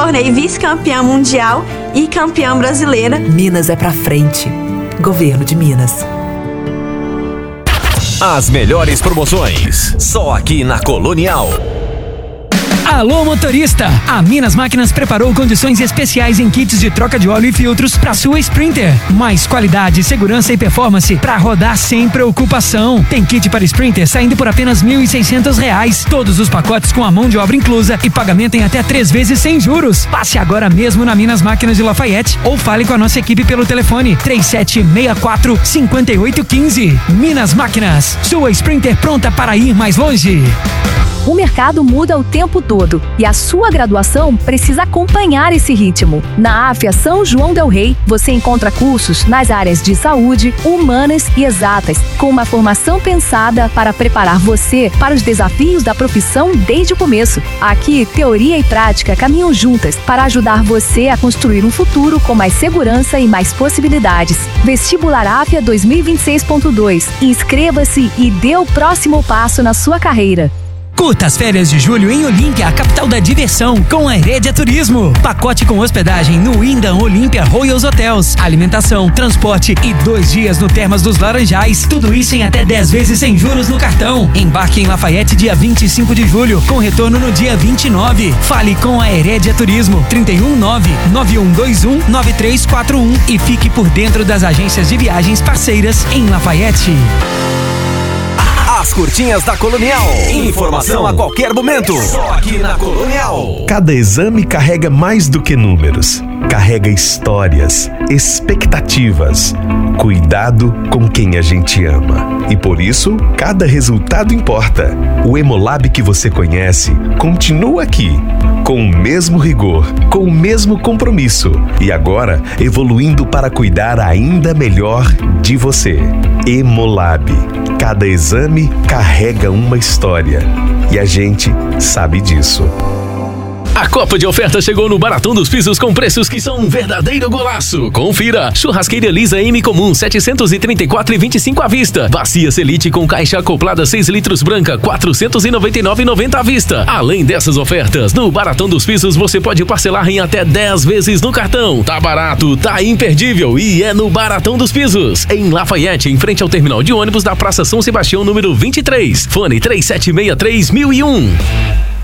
tornei vice-campeã mundial e campeã brasileira. Minas é pra frente. Governo de Minas. As melhores promoções, só aqui na Colonial. Alô, motorista! A Minas Máquinas preparou condições especiais em kits de troca de óleo e filtros para sua Sprinter. Mais qualidade, segurança e performance para rodar sem preocupação. Tem kit para Sprinter saindo por apenas R$ 1.600. Todos os pacotes com a mão de obra inclusa e pagamento em até 3 vezes sem juros. Passe agora mesmo na Minas Máquinas de Lafayette ou fale com a nossa equipe pelo telefone 3764-5815. Minas Máquinas, sua Sprinter pronta para ir mais longe. O mercado muda o tempo todo e a sua graduação precisa acompanhar esse ritmo. Na AFIA São João del Rei, você encontra cursos nas áreas de saúde, humanas e exatas, com uma formação pensada para preparar você para os desafios da profissão desde o começo. Aqui, teoria e prática caminham juntas para ajudar você a construir um futuro com mais segurança e mais possibilidades. Vestibular AFIA 2026.2. Inscreva-se e dê o próximo passo na sua carreira. Curta as férias de julho em Olímpia, a capital da diversão, com a Heredia Turismo. Pacote com hospedagem no Wyndham Olympia Royals Hotels, alimentação, transporte e 2 dias no Termas dos Laranjais. Tudo isso em até 10 vezes sem juros no cartão. Embarque em Lafayette dia 25 de julho, com retorno no dia 29. Fale com a Heredia Turismo, 319-9121-9341 e fique por dentro das agências de viagens parceiras em Lafayette. As curtinhas da Colonial. Informação a qualquer momento. Só aqui na Colonial. Cada exame carrega mais do que números. Carrega histórias, expectativas, cuidado com quem a gente ama. E por isso, cada resultado importa. O Hemolab que você conhece continua aqui, com o mesmo rigor, com o mesmo compromisso e agora evoluindo para cuidar ainda melhor de você. Hemolab. Cada exame carrega uma história e a gente sabe disso. A Copa de Oferta chegou no Baratão dos Pisos com preços que são um verdadeiro golaço. Confira. Churrasqueira Elisa M Comum, 734,25 à vista. Bacia Selite com caixa acoplada 6 litros branca, 499,90 à vista. Além dessas ofertas, no Baratão dos Pisos você pode parcelar em até 10 vezes no cartão. Tá barato, tá imperdível e é no Baratão dos Pisos. Em Lafayette, em frente ao terminal de ônibus da Praça São Sebastião, número 23. Fone 3763-1001.